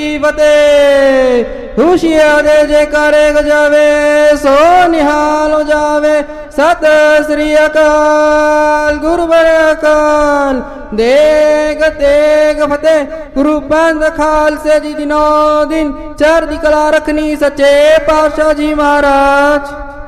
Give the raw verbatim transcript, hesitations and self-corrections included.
ਫਤਿਹ। ਖੁਸ਼ੀਆਂ ਦੇ ਜੈਕਾਰੇ ਗਜਾਵੇ, ਸੋ ਨਿਹਾਲ ਹੋ ਜਾਵੇ। ਸਤਿ ਸ੍ਰੀ ਅਕਾਲ। ਗੁਰੂ ਬਰੇ ਅਕਾਲ। ਦੇਗ ਤੇਗ ਫਤਿਹ। ਗੁਰੂ ਪੰਥ ਖਾਲਸੇ ਜੀ ਦਿਨੋ ਦਿਨ ਚੜ੍ਹਦੀ ਕਲਾ ਰੱਖਣੀ। ਸੱਚੇ ਪਾਤਸ਼ਾਹ ਜੀ ਮਹਾਰਾਜ।